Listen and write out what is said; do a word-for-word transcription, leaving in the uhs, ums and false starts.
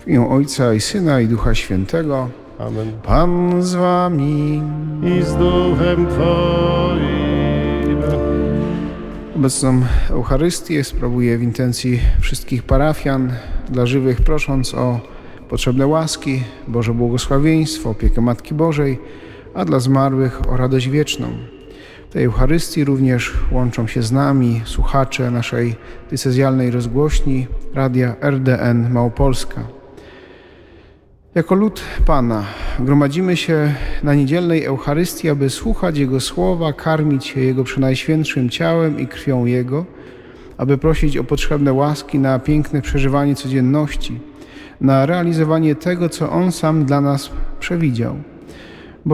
W imię Ojca i Syna i Ducha Świętego. Amen. Pan z wami. I z duchem Twoim. Obecną Eucharystię sprawuję w intencji wszystkich parafian dla żywych, prosząc o potrzebne łaski, Boże błogosławieństwo, opiekę Matki Bożej, a dla zmarłych o radość wieczną. W tej Eucharystii również łączą się z nami słuchacze naszej diecezjalnej rozgłośni Radia R D N Małopolska. Jako lud Pana gromadzimy się na niedzielnej Eucharystii, aby słuchać Jego słowa, karmić się Jego przenajświętszym ciałem i krwią Jego, aby prosić o potrzebne łaski na piękne przeżywanie codzienności, na realizowanie tego, co On sam dla nas przewidział.